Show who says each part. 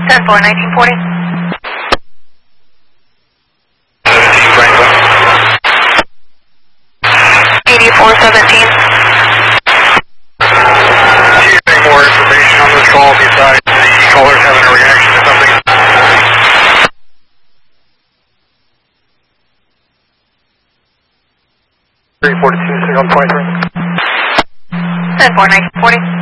Speaker 1: 10-4, 1940.
Speaker 2: 17 Franklin.
Speaker 1: 8417.
Speaker 2: Do you have any more information on this call besides the callers having a reaction to something? 342, signal 23.
Speaker 1: 10-4, 1940.